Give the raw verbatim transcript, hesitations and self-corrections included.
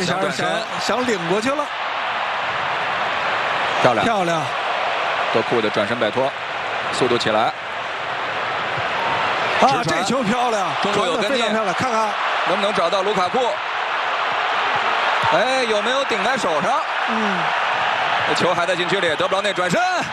这下想想领过去了， 漂亮漂亮， 多库的转身摆脱，速度起来。 啊，这球漂亮， 中路有跟进， 漂亮，看看能不能找到卢卡库？哎，有没有顶在手上？ 嗯， 这球还在禁区里，德布劳内转身。